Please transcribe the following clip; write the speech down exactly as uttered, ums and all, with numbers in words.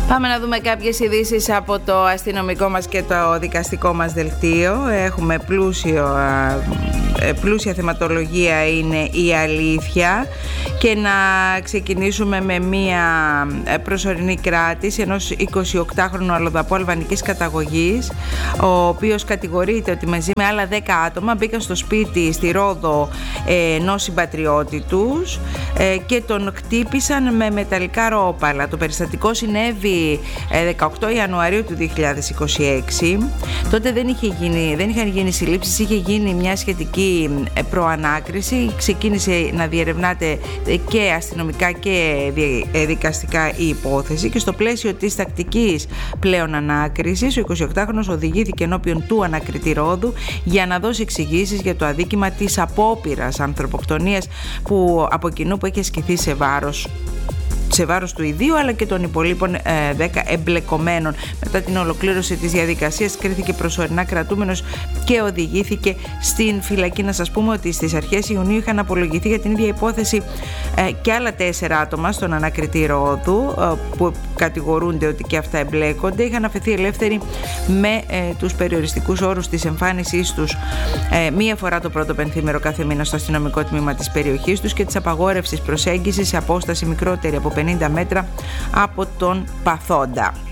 Πάμε να δούμε κάποιες ειδήσεις από το αστυνομικό μας και το δικαστικό μας δελτίο. Έχουμε πλούσιο, πλούσια θεματολογία, είναι η αλήθεια, και να ξεκινήσουμε με μία προσωρινή κράτηση ενός εικοσιοκτάχρονου αλλοδαπού αλβανικής καταγωγής, ο οποίος κατηγορείται ότι μαζί με άλλα δέκα άτομα μπήκαν στο σπίτι στη Ρόδο ενός συμπατριώτη τους και τον χτύπησαν με μεταλλικά ρόπαλα. Το περιστατικό συνέβη δεκαοκτώ Ιανουαρίου του δύο χιλιάδες είκοσι έξι. Τότε δεν, είχε γίνει, δεν είχαν γίνει συλλήψεις, είχε γίνει μια σχετική προανάκριση. Ξεκίνησε να διερευνάται και αστυνομικά και δικαστικά η υπόθεση, και στο πλαίσιο της τακτικής πλέον ανάκρισης ο εικοσιοκτάχρονος οδηγήθηκε ενώπιον του ανακριτή Ρόδου για να δώσει εξηγήσεις για το αδίκημα της απόπειρας ανθρωποκτονίας που από κοινού που έχει ασκηθεί σε βάρος σε βάρος του ιδίου αλλά και των υπολείπων ε, δέκα εμπλεκομένων. Μετά την ολοκλήρωση της διαδικασίας κρίθηκε προσωρινά κρατούμενος και οδηγήθηκε στην φυλακή. Να σας πούμε ότι στις αρχές Ιουνίου είχαν απολογηθεί για την ίδια υπόθεση ε, και άλλα τέσσερα άτομα στον ανακριτή Ρόδου ε, που κατηγορούνται ότι και αυτά εμπλέκονται. Είχαν αφαιθεί ελεύθεροι με ε, τους περιοριστικούς όρους της εμφάνισής τους ε, μία φορά το πρώτο πενθήμερο κάθε μήνα στο αστυνομικό τμήμα της περιοχής τους και της απαγόρευσης προσέγγισης σε απόσταση μικρότερη από πενήντα μέτρα από τον παθόντα.